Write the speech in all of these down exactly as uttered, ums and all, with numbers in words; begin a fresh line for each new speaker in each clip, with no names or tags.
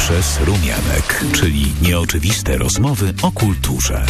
przez rumianek, czyli nieoczywiste rozmowy o kulturze.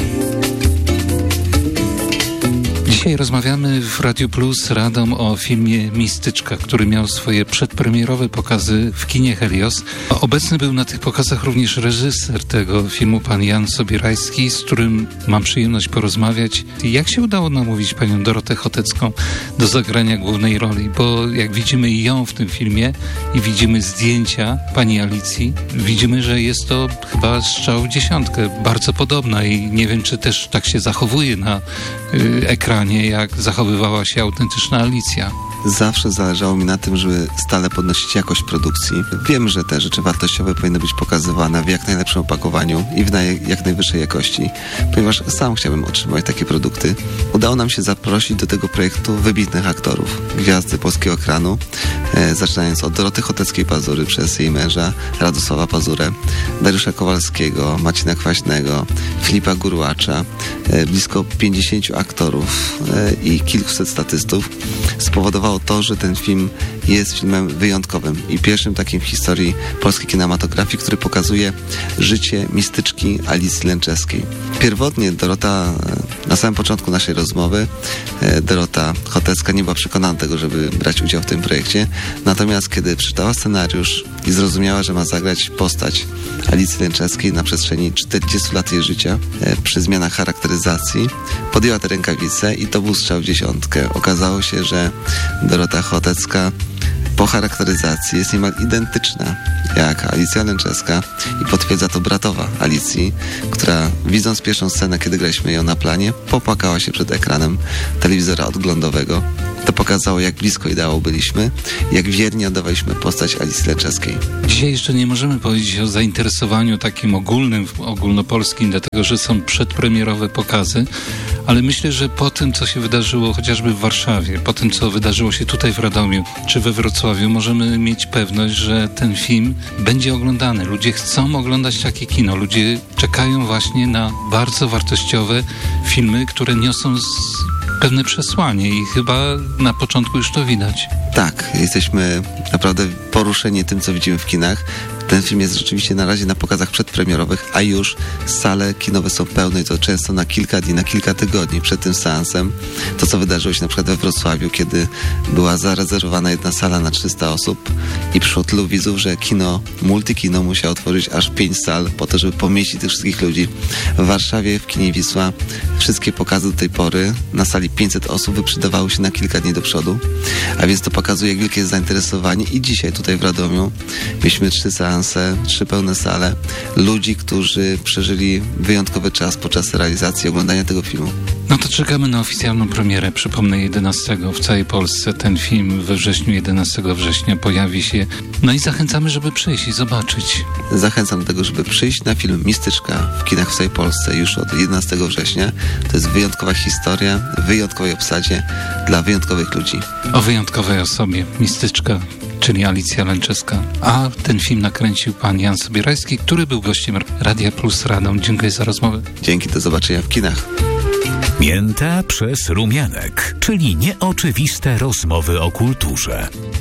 Dzisiaj rozmawiamy w Radiu Plus Radom o filmie Mistyczka, który miał swoje przedpremierowe pokazy w kinie Helios. Obecny był na tych pokazach również reżyser tego filmu, pan Jan Sobierajski, z którym mam przyjemność porozmawiać. Jak się udało namówić panią Dorotę Chotecką do zagrania głównej roli? Bo jak widzimy i ją w tym filmie i widzimy zdjęcia pani Alicji, widzimy, że jest to chyba strzał w dziesiątkę, bardzo podobna i nie wiem, czy też tak się zachowuje na y, ekranie, jak zachowywała się autentyczna Alicja.
Zawsze zależało mi na tym, żeby stale podnosić jakość produkcji. Wiem, że te rzeczy wartościowe powinny być pokazywane w jak najlepszym opakowaniu i w naj, jak najwyższej jakości, ponieważ sam chciałbym otrzymywać takie produkty. Udało nam się zaprosić do tego projektu wybitnych aktorów, gwiazdy polskiego ekranu, e, zaczynając od Doroty Choteckiej-Pazury przez jej męża, Radosława Pazurę, Dariusza Kowalskiego, Marcina Kwaśnego, Filipa Gurłacza, e, blisko pięćdziesięciu aktorów e, i kilkuset statystów. Spowodowało to, że ten film jest filmem wyjątkowym i pierwszym takim w historii polskiej kinematografii, który pokazuje życie mistyczki Alicji Lęczeskiej. Pierwotnie Dorota, na samym początku naszej rozmowy, Dorota Chotecka nie była przekonana do tego, żeby brać udział w tym projekcie, natomiast kiedy przeczytała scenariusz i zrozumiała, że ma zagrać postać Alicji Lęczeskiej na przestrzeni czterdziestu lat jej życia, przy zmianach charakteryzacji, podjęła te rękawice i to był strzał w dziesiątkę. Okazało się, że Dorota Chotecka po charakteryzacji jest niemal identyczna jak Alicja Lęczeska i potwierdza to bratowa Alicji, która widząc pierwszą scenę, kiedy graliśmy ją na planie, popłakała się przed ekranem telewizora odglądowego. To pokazało, jak blisko ideału byliśmy, jak wiernie oddawaliśmy postać Alicji Lęczeskiej.
Dzisiaj jeszcze nie możemy powiedzieć o zainteresowaniu takim ogólnym, ogólnopolskim, dlatego że są przedpremierowe pokazy, ale myślę, że po tym, co się wydarzyło chociażby w Warszawie, po tym, co wydarzyło się tutaj w Radomiu czy we Wrocławiu, możemy mieć pewność, że ten film będzie oglądany. Ludzie chcą oglądać takie kino. Ludzie czekają właśnie na bardzo wartościowe filmy, które niosą z pewne przesłanie i chyba na początku już to widać.
Tak, jesteśmy naprawdę poruszeni tym, co widzimy w kinach. Ten film jest rzeczywiście na razie na pokazach przedpremierowych, a już sale kinowe są pełne i to często na kilka dni, na kilka tygodni przed tym seansem. To, co wydarzyło się na przykład we Wrocławiu, kiedy była zarezerwowana jedna sala na trzysta osób i przyszło tylu widzów, że kino, multikino musiało otworzyć aż pięć sal po to, żeby pomieścić tych wszystkich ludzi. W Warszawie, w kinie Wisła, wszystkie pokazy do tej pory na sali pięćset osób wyprzedawały się na kilka dni do przodu, a więc to pokazuje, jak wielkie jest zainteresowanie i dzisiaj tutaj w Radomiu mieliśmy trzy seanse, trzy pełne sale ludzi, którzy przeżyli wyjątkowy czas podczas realizacji oglądania tego filmu.
No to czekamy na oficjalną premierę. Przypomnę, jedenastego w całej Polsce ten film we wrześniu, jedenastego września pojawi się. No i zachęcamy, żeby przyjść i zobaczyć.
Zachęcam do tego, żeby przyjść na film Mistyczka w kinach w całej Polsce już od jedenastego września. To jest wyjątkowa historia, w wyjątkowej obsadzie dla wyjątkowych ludzi.
O wyjątkowej osobie. Mistyczka, czyli Alicja Lęczeska. A ten film nakręcił pan Jan Sobierajski, który był gościem Radia Plus Radom. Dziękuję za rozmowę.
Dzięki, do zobaczenia w kinach.
Mięta przez rumianek, czyli nieoczywiste rozmowy o kulturze.